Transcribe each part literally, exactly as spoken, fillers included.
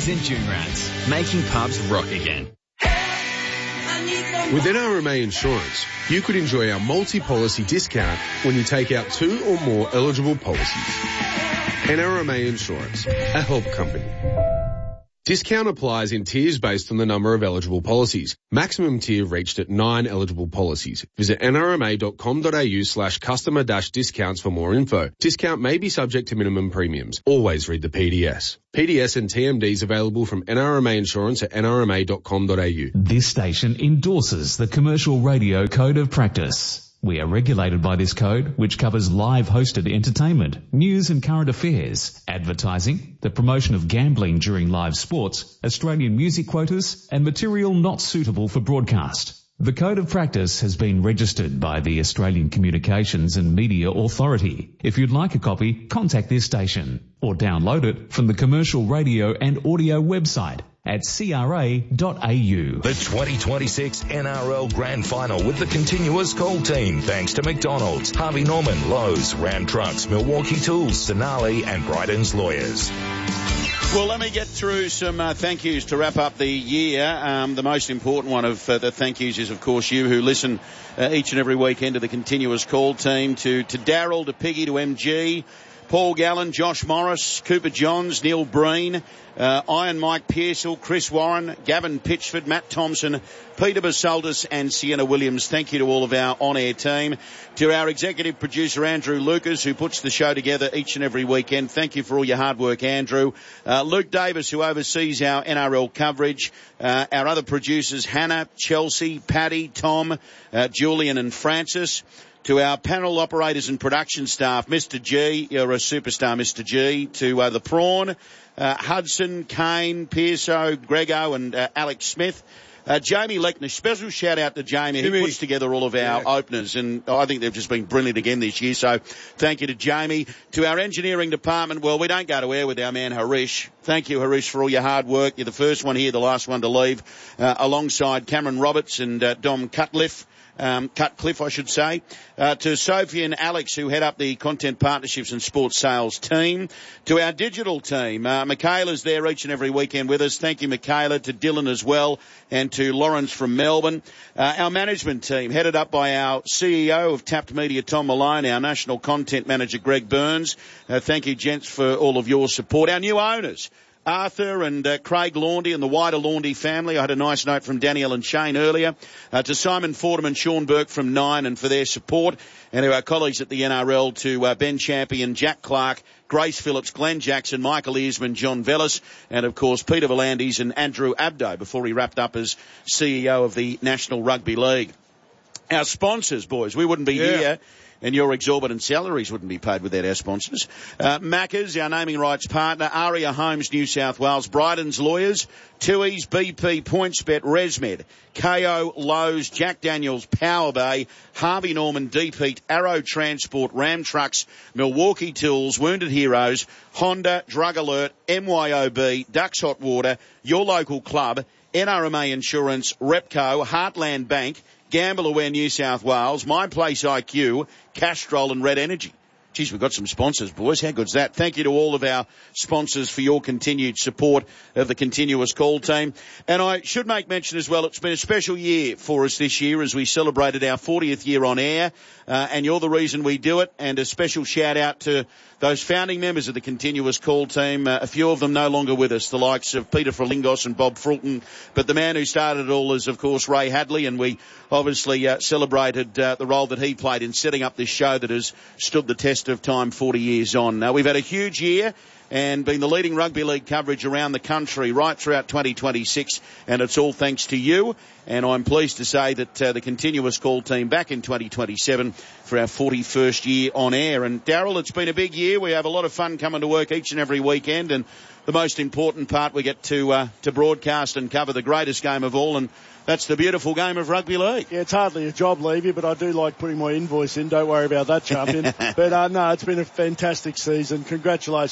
and Joonrats, making pubs rock again. With N R M A Insurance, you could enjoy our multi-policy discount when you take out two or more eligible policies. N R M A Insurance, a help company. Discount applies in tiers based on the number of eligible policies. Maximum tier reached at nine eligible policies. Visit nrma.com.au slash customer dash discounts for more info. Discount may be subject to minimum premiums. Always read the P D S. P D S and T M Ds available from N R M A Insurance at n r m a dot com dot a u. This station endorses the Commercial Radio Code of Practice. We are regulated by this code, which covers live hosted entertainment, news and current affairs, advertising, the promotion of gambling during live sports, Australian music quotas, and material not suitable for broadcast. The Code of Practice has been registered by the Australian Communications and Media Authority. If you'd like a copy, contact this station or download it from the Commercial Radio and Audio website at c r a dot a u. The twenty twenty-six N R L Grand Final with the continuous call team, thanks to McDonald's, Harvey Norman, Lowe's, Ram Trucks, Milwaukee Tools, Sonali and Bryden's Lawyers. Well, let me get through some uh, thank yous to wrap up the year. Um, the most important one of uh, the thank yous is, of course, you who listen uh, each and every weekend to the continuous call team, to, to Daryl, to Piggy, to M G, Paul Gallen, Josh Morris, Cooper Johns, Neil Breen, uh, Iron Mike Pearsall, Chris Warren, Gavin Pitchford, Matt Thompson, Peter Basaltis and Sienna Williams. Thank you to all of our on-air team. To our executive producer, Andrew Lucas, who puts the show together each and every weekend. Thank you for all your hard work, Andrew. Uh, Luke Davis, who oversees our N R L coverage. Uh, our other producers, Hannah, Chelsea, Paddy, Tom, uh, Julian and Francis. To our panel operators and production staff, Mister G, you're a superstar, Mister G. To uh, the Prawn, uh, Hudson, Kane, Pearso, Grego and uh, Alex Smith. Uh, Jamie Lechner, special shout out to Jamie. He puts together all of our yeah. openers, and I think they've just been brilliant again this year. So thank you to Jamie. To our engineering department, well, we don't go to air with our man Harish. Thank you, Harish, for all your hard work. You're the first one here, the last one to leave, uh, alongside Cameron Roberts and uh, Dom Cutcliffe. Um, Cutcliffe, I should say, uh, to Sophie and Alex, who head up the Content Partnerships and Sports Sales team, to our digital team. Uh, Michaela's there each and every weekend with us. Thank you, Michaela, to Dylan as well, and to Lawrence from Melbourne. Uh, our management team, headed up by our C E O of Tapped Media, Tom Malone, our National Content Manager, Greg Burns. Uh, thank you, gents, for all of your support. Our new owners, Arthur and uh, Craig Laundy and the wider Laundy family. I had a nice note from Danielle and Shane earlier. Uh, to Simon Fordham and Sean Burke from Nine and for their support. And to our colleagues at the N R L, to uh, Ben Champion, Jack Clark, Grace Phillips, Glenn Jackson, Michael Earsman, John Vellis, and of course Peter Volandis and Andrew Abdo before he wrapped up as C E O of the National Rugby League. Our sponsors, boys, we wouldn't be yeah. here. And your exorbitant salaries wouldn't be paid without our sponsors. Uh, Macca's, our naming rights partner, Aria Homes, New South Wales, Bryden's Lawyers, Tui's, B P, PointsBet, ResMed, K O, Lowe's, Jack Daniels, Power Bay, Harvey Norman, Deep-Heat, Arrow Transport, Ram Trucks, Milwaukee Tools, Wounded Heroes, Honda, Drug Alert, M Y O B, Ducks Hot Water, your local club, N R M A Insurance, Repco, Heartland Bank, Gamble Aware New South Wales, My Place I Q, Castrol and Red Energy. Geez, we've got some sponsors, boys. How good's that? Thank you to all of our sponsors for your continued support of the continuous call team. And I should make mention as well, it's been a special year for us this year as we celebrated our fortieth year on air, uh, and you're the reason we do it. And a special shout out to those founding members of the continuous call team, uh, a few of them no longer with us, the likes of Peter Frelingos and Bob Fulton. But the man who started it all is, of course, Ray Hadley, and we obviously uh, celebrated uh, the role that he played in setting up this show that has stood the test of time forty years on. Now, we've had a huge year and been the leading rugby league coverage around the country right throughout twenty twenty-six, and it's all thanks to you. And I'm pleased to say that uh, the continuous call team back in twenty twenty-seven for our forty-first year on air. And Daryl, it's been a big year. We have a lot of fun coming to work each and every weekend, and the most important part, we get to uh, to broadcast and cover the greatest game of all, and that's the beautiful game of rugby league. Yeah, it's hardly a job, Levy, but I do like putting my invoice in. Don't worry about that, champion. but uh, no, it's been a fantastic season. Congratulations to everyone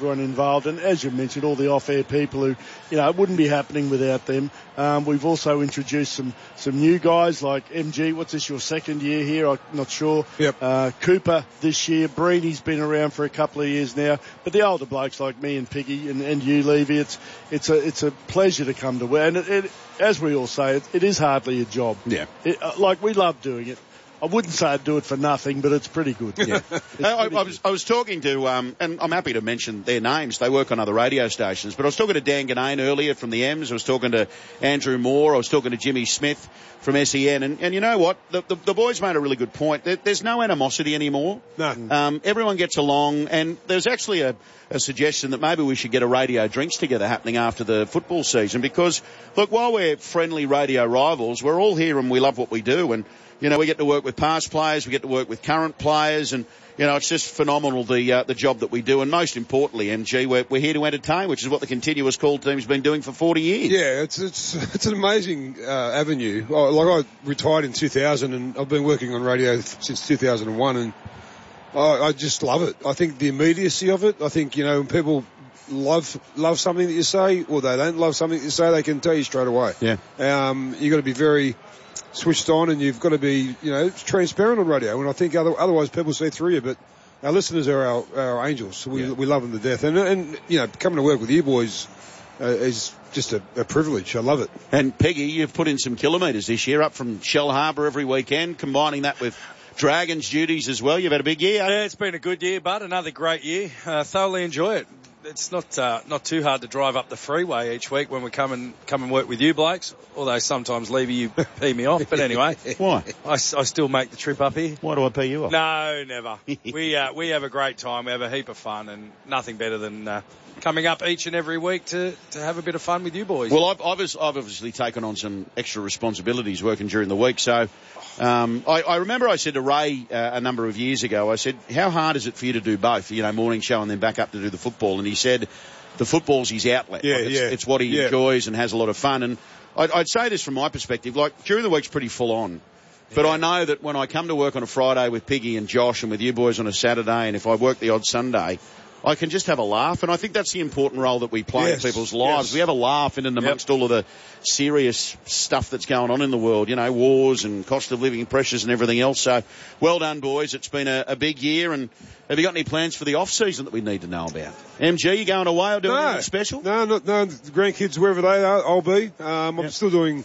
everyone involved, and as you mentioned, all the off-air people who, you know, it wouldn't be happening without them. Um, we've also introduced some, some new guys like M G. What's this, your second year here? I'm not sure. Yep. Uh, Cooper this year. Breeny's been around for a couple of years now. But the older blokes like me and Piggy and, and you, Levy, it's it's a it's a pleasure to come to work. And it, it, as we all say, it, it is hardly a job. Yeah. It, uh, like, we love doing it. I wouldn't say I'd do it for nothing, but it's pretty good. Yeah. I, I, I was I was talking to, um, and I'm happy to mention their names. They work on other radio stations. But I was talking to Dan Ganane earlier from the M's. I was talking to Andrew Moore. I was talking to Jimmy Smith from S E N. And, and you know what? The, the, the boys made a really good point. There, there's no animosity anymore. No. Um, everyone gets along. And there's actually a, a suggestion that maybe we should get a radio drinks together happening after the football season. Because, look, while we're friendly radio rivals, we're all here and we love what we do. And you know, we get to work with past players, we get to work with current players, and, you know, it's just phenomenal, the uh, the job that we do. And most importantly, M G, we're, we're here to entertain, which is what the continuous call team's been doing for forty years. Yeah, it's it's it's an amazing uh, avenue. Oh, like, I retired in two thousand, and I've been working on radio since two thousand one, and I, I just love it. I think the immediacy of it, I think, you know, when people love love something that you say, or they don't love something that you say, they can tell you straight away. Yeah. Um, you've got to be very switched on, and you've got to be, you know, transparent on radio. And I think other, otherwise people see through you. But our listeners are our, our angels. We yeah. we love them to death. And and you know, coming to work with you boys uh, is just a, a privilege. I love it. And Peggy, you've put in some kilometres this year, up from Shell Harbour every weekend, combining that with Dragons duties as well. You've had a big year. Yeah, it's been a good year, bud. Another great year. Uh, thoroughly enjoy it. It's not uh, not too hard to drive up the freeway each week when we come and come and work with you blokes. Although sometimes, Levy, you pee me off. But anyway, why? I, I still make the trip up here. Why do I pee you off? No, never. we uh, we have a great time. We have a heap of fun, and nothing better than uh, coming up each and every week to, to have a bit of fun with you boys. Well, I've, I've, I've obviously taken on some extra responsibilities working during the week, so. Um, I, I remember I said to Ray uh, a number of years ago, I said, how hard is it for you to do both, you know, morning show and then back up to do the football? And he said, the football's his outlet. Yeah, like it's, yeah. it's what he yeah. enjoys and has a lot of fun. And I'd, I'd say this from my perspective, like during the week's pretty full on. But yeah. I know that when I come to work on a Friday with Piggy and Josh and with you boys on a Saturday, and if I work the odd Sunday, I can just have a laugh. And I think that's the important role that we play yes. in people's lives. Yes. We have a laugh in and amongst yep. all of the serious stuff that's going on in the world, you know, wars and cost of living pressures and everything else. So well done, boys. It's been a, a big year. And have you got any plans for the off-season that we need to know about? M G, you going away or doing no. anything special? No, no, no. The grandkids, wherever they are, I'll be. Um, I'm yep. still doing...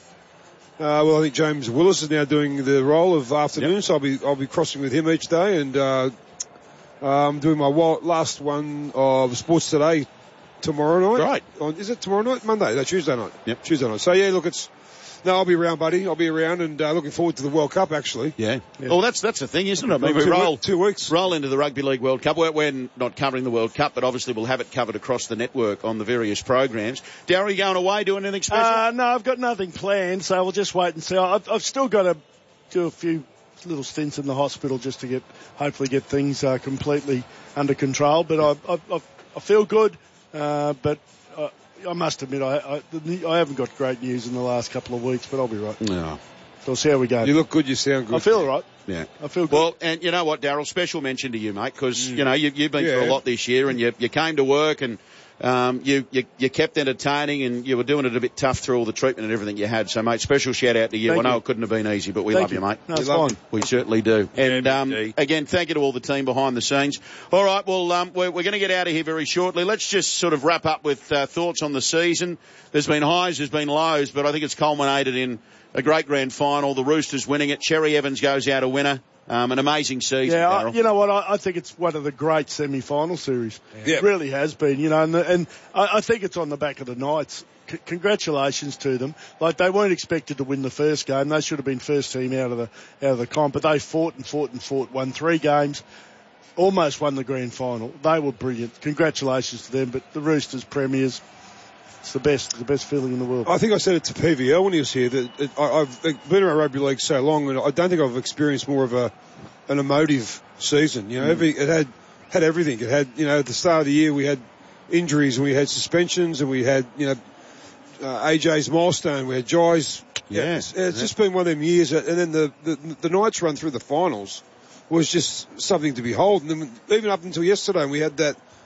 Uh, well, I think James Willis is now doing the role of afternoon, yep. so I'll be I'll be crossing with him each day, and uh, I'm doing my last one of Sports Today tomorrow night. Right. Oh, is it tomorrow night? Monday? No, Tuesday night. Yep. Tuesday night. So, yeah, look, it's... No, I'll be around, buddy. I'll be around, and uh, looking forward to the World Cup, actually. Yeah. yeah. Well, that's that's the thing, isn't it? I mean, we two roll, week, two weeks. roll into the Rugby League World Cup. We're, we're not covering the World Cup, but obviously we'll have it covered across the network on the various programs. Darryl, you going away, doing anything special? Uh, no, I've got nothing planned, so we'll just wait and see. I've, I've still got to do a few little stints in the hospital just to get, hopefully get things uh, completely under control. But I, I, I feel good, uh, but... Uh, I must admit, I, I I haven't got great news in the last couple of weeks, but I'll be right. No. So we'll see how we go. You look good, you sound good. I feel all right. Yeah. I feel good. Well, and you know what, Darryl, special mention to you, mate, because, mm. you know, you, you've been yeah. through a lot this year, and you, you came to work, and um, you, you you kept entertaining, and you were doing it a bit tough through all the treatment and everything you had. So, mate, special shout out to you. Thank I know you. it couldn't have been easy, but we thank love you, you mate. No, it's we fine. You. We certainly do. Yeah, and um, indeed. again, thank you to all the team behind the scenes. All right, well, um, we're, we're going to get out of here very shortly. Let's just sort of wrap up with uh, thoughts on the season. There's been highs, there's been lows, but I think it's culminated in a great grand final. The Roosters winning it. Cherry Evans goes out a winner. Um, an amazing season, yeah, I, Darryl. you know what? I, I think it's one of the great semi-final series. Yeah. It really has been, you know, and, the, and I, I think it's on the back of the Knights. C- congratulations to them. Like, they weren't expected to win the first game. They should have been first team out of the out of the comp, but they fought and fought and fought, won three games, almost won the grand final. They were brilliant. Congratulations to them. But the Roosters premiers, it's the best, the best feeling in the world. I think I said it to P V L when he was here that it, I, I've been around rugby league so long, and I don't think I've experienced more of a an emotive season. You know, mm. every it had had everything. It had, you know, at the start of the year we had injuries and we had suspensions and we had, you know, uh, A J's milestone. We had Jai's. Yeah, yeah it's, it's yeah. just been one of them years. That, and then the, the the Knights run through the finals was just something to behold. And then even up until yesterday, we had that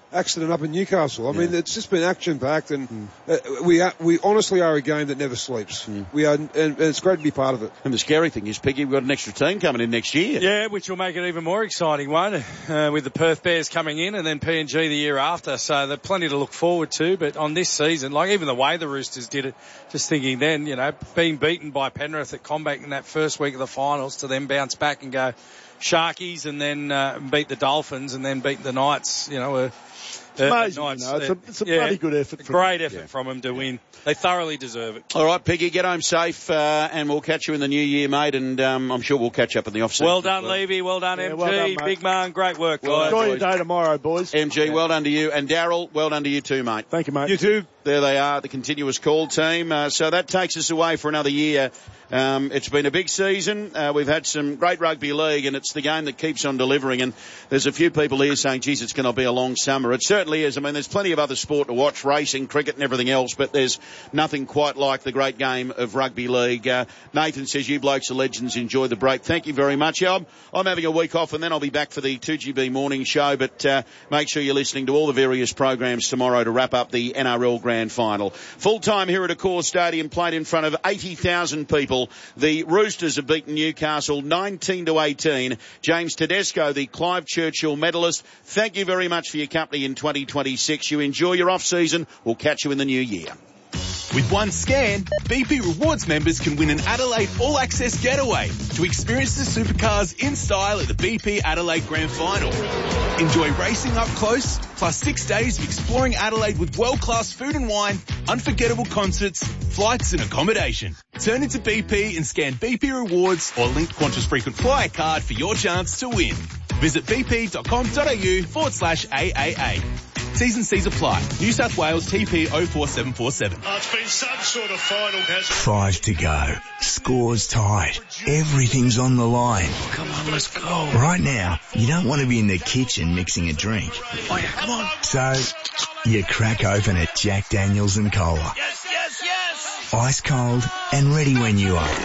accident up in Newcastle. I Yeah. mean, it's just been action-packed, and Mm. uh, we are, we honestly are a game that never sleeps. Mm. We are, and, and it's great to be part of it. And the scary thing is, Piggy, we've got an extra team coming in next year. Yeah, which will make it even more exciting, won't it? Uh, with the Perth Bears coming in and then P and G the year after. So there's plenty to look forward to. But on this season, like even the way the Roosters did it, just thinking then, you know, being beaten by Penrith at Combank in that first week of the finals to then bounce back and go Sharkies and then uh, beat the Dolphins and then beat the Knights, you know, uh, It's amazing, Knights, you know, it's a, it's a yeah, bloody good effort. A From great effort Yeah. from them to win. They thoroughly deserve it. All right, Piggy, get home safe, uh, and we'll catch you in the new year, mate, and um, I'm sure we'll catch up in the off-season. Well done, Levy. Well done, Yeah, M G. well done, mate. Big man. Great work, Well guys. done. Enjoy your day tomorrow, boys. M G, well done to you. And Daryl, well done to you too, mate. Thank you, mate. You too. There they are, the continuous call team. Uh, so that takes us away for another year. Um, it's been a big season. Uh, we've had some great rugby league, and it's the game that keeps on delivering. And there's a few people here saying, geez, it's going to be a long summer. It certainly is. I mean, there's plenty of other sport to watch, racing, cricket and everything else, but there's nothing quite like the great game of rugby league. Uh, Nathan says, you blokes are legends. Enjoy the break. Thank you very much. Yeah, I'm, I'm having a week off, and then I'll be back for the two G B morning show, but uh, make sure you're listening to all the various programs tomorrow to wrap up the N R L Grand Final. Full time here at Accor Stadium, played in front of eighty thousand people. The Roosters have beaten Newcastle nineteen to eighteen. James Tedesco, the Clive Churchill medalist. Thank you very much for your company in twenty twenty-six. You enjoy your off season. We'll catch you in the new year. With one scan, B P Rewards members can win an Adelaide All Access Getaway to experience the supercars in style at the B P Adelaide Grand Final. Enjoy racing up close, plus six days of exploring Adelaide with world-class food and wine, unforgettable concerts, flights and accommodation. Turn into B P and scan B P Rewards or link Qantas Frequent Flyer card for your chance to win. Visit bp.com.au forward slash AAA. T's and C's apply. New South Wales T P oh four seven four seven. Oh, it's been some sort of final, hasn't it? Five to go. Score's tied. Everything's on the line. Come on, let's go. Right now, you don't want to be in the kitchen mixing a drink. Oh, yeah, come on. So, you crack open a Jack Daniels and Cola. Yes, yes, yes. Ice cold and ready when you are.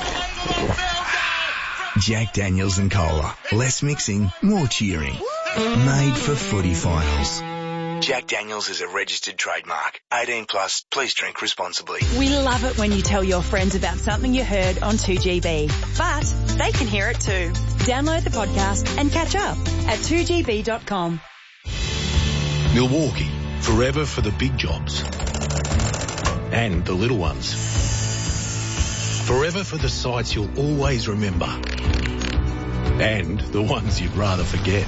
Jack Daniels and Cola. Less mixing, more cheering. Made for footy finals. Jack Daniels is a registered trademark. eighteen plus, please drink responsibly. We love it when you tell your friends about something you heard on two G B. But they can hear it too. Download the podcast and catch up at two G B dot com. Milwaukee, forever for the big jobs. And the little ones. Forever for the sights you'll always remember. And the ones you'd rather forget.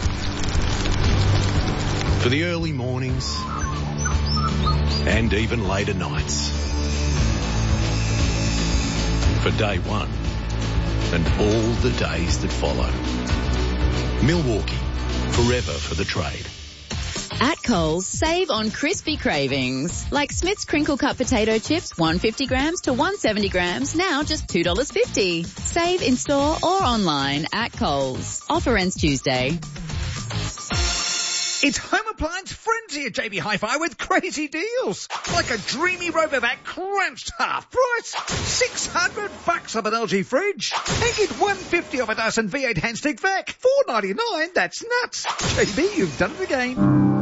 For the early mornings and even later nights. For day one and all the days that follow. Milwaukee, forever for the trade. At Coles, save on crispy cravings. Like Smith's Crinkle Cut Potato Chips, one hundred fifty grams to one hundred seventy grams, now just two dollars fifty. Save in store or online at Coles. Offer ends Tuesday. It's Home Appliance Frenzy at J B Hi-Fi with crazy deals. Like a dreamy Robovac crunched half price. six hundred bucks off an L G fridge. And get one hundred fifty off a Dyson V eight handstick vac. four ninety-nine, that's nuts. J B, you've done it again.